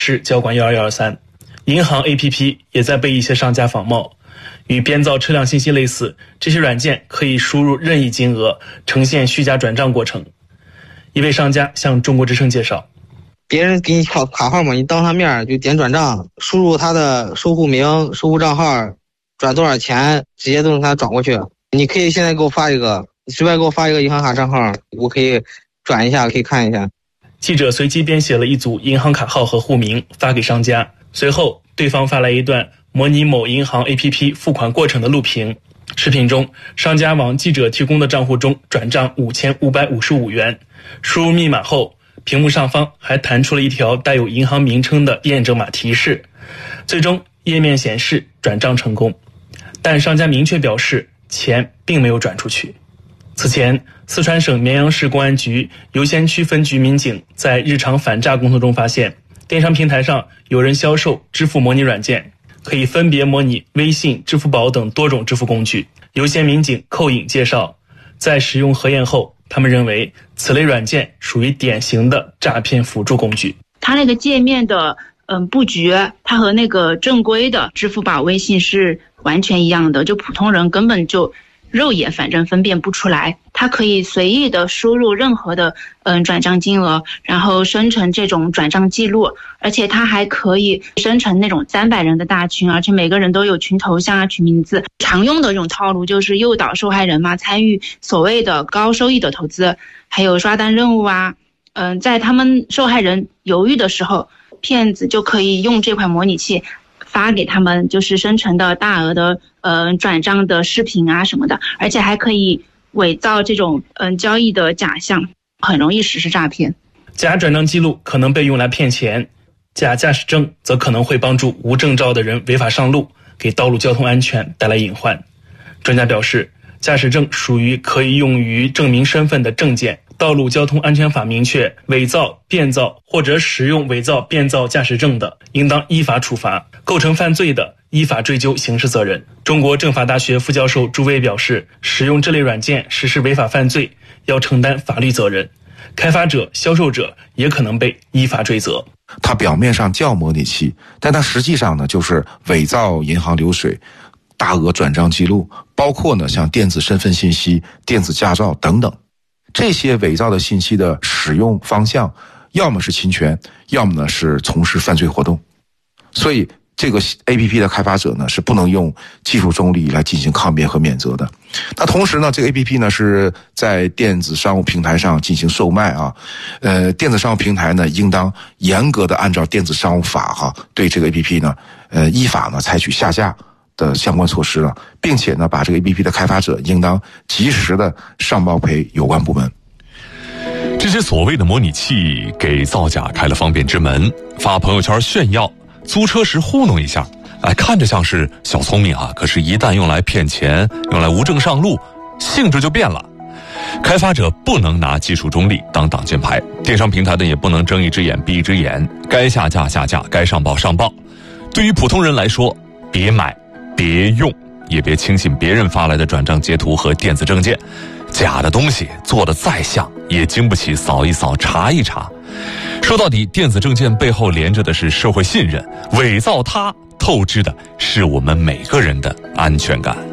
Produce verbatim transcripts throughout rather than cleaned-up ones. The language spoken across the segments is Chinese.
市交管一二一二三，银行 A P P 也在被一些商家仿冒。与编造车辆信息类似，这些软件可以输入任意金额，呈现虚假转账过程。一位商家向中国之声介绍， 别人给你卡卡号嘛，你当他面就点转账，输入他的收户名、收户账号，转多少钱，直接都能给他转过去。你可以现在给我发一个，你随便给我发一个银行卡账号，我可以转一下，可以看一下。 记者随机编写了一组银行卡号和户名发给商家，随后对方发来一段模拟某银行 A P P 付款过程的录屏。视频中，商家往记者提供的账户中转账五千五百五十五元，输入密码后，屏幕上方还弹出了一条带有银行名称的验证码提示，最终页面显示转账成功，但商家明确表示钱并没有转出去。此前，四川省绵阳市公安局游仙区分局民警在日常反诈工作中发现，电商平台上有人销售支付模拟软件，可以分别模拟微信、支付宝等多种支付工具。游仙民警寇颖介绍，在使用核验后，他们认为此类软件属于典型的诈骗辅助工具。 它那个界面的嗯布局，它和那个正规的支付宝、微信是完全一样的，就普通人根本就肉眼反正分辨不出来。它可以随意的输入任何的嗯转账金额，然后生成这种转账记录，而且它还可以生成那种三百人的大群，而且每个人都有群头像啊、群名字。常用的这种套路就是诱导受害人嘛参与所谓的高收益的投资，还有刷单任务啊。嗯，在他们受害人犹豫的时候，骗子就可以用这款模拟器发给他们就是生成的大额的呃转账的视频啊什么的，而且还可以伪造这种嗯、呃、交易的假象，很容易实施诈骗。 假转账记录可能被用来骗钱，假驾驶证则可能会帮助无证照的人违法上路，给道路交通安全带来隐患。专家表示，驾驶证属于可以用于证明身份的证件。道路交通安全法明确，伪造、变造或者使用伪造、变造驾驶证的，应当依法处罚；构成犯罪的，依法追究刑事责任。中国政法大学副教授朱威表示，使用这类软件实施违法犯罪，要承担法律责任，开发者、销售者也可能被依法追责。 它表面上叫模拟器，但它实际上呢，就是伪造银行流水、大额转账记录，包括呢像电子身份信息、电子驾照等等。这些伪造的信息的使用方向，要么是侵权，要么呢是从事犯罪活动。所以这个 A P P 的开发者呢是不能用技术中立来进行抗辩和免责的。那同时呢，这个 A P P 呢是在电子商务平台上进行售卖啊，呃，电子商务平台呢应当严格的按照电子商务法哈、啊，对这个 A P P 呢，呃，依法呢采取下架的相关措施了，并且呢，把这个 A P P 的开发者应当及时的上报赔有关部门。 这些所谓的模拟器给造假开了方便之门，发朋友圈炫耀，租车时糊弄一下，哎，看着像是小聪明啊，可是一旦用来骗钱，用来无证上路，性质就变了。开发者不能拿技术中立当挡箭牌，电商平台的也不能睁一只眼闭一只眼，该下架下架，该上报上报。对于普通人来说，别买别用，也别轻信别人发来的转账截图和电子证件，假的东西做得再像，也经不起扫一扫查一查。说到底，电子证件背后连着的是社会信任，伪造它透支的是我们每个人的安全感。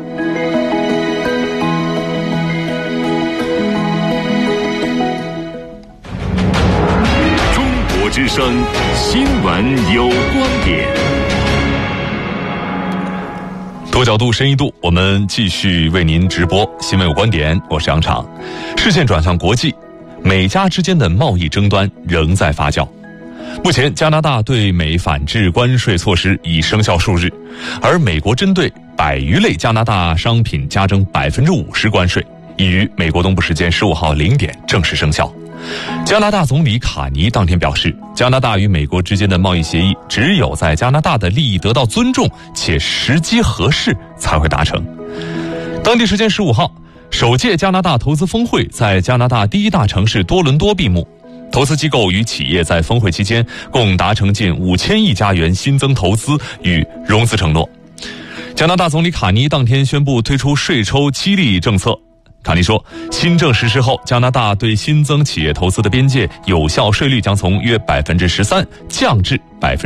中国之声新闻有观点。 多角度深一度，我们继续为您直播新闻有观点，我是杨昶。视线转向国际，美加之间的贸易争端仍在发酵。目前加拿大对美反制关税措施已生效数日，而美国针对百余类加拿大商品加征百分之五十关税，已于美国东部时间十五号零点正式生效。加拿大总理卡尼当天表示，加拿大与美国之间的贸易协议只有在加拿大的利益得到尊重且时机合适才会达成。当地时间十五号，首届加拿大投资峰会在加拿大第一大城市多伦多闭幕，投资机构与企业在峰会期间共达成近五千亿加元新增投资与融资承诺。加拿大总理卡尼当天宣布推出税抽激励政策。卡尼说，新政实施后，加拿大对新增企业投资的边界有效税率将从约百分之十三降至百分。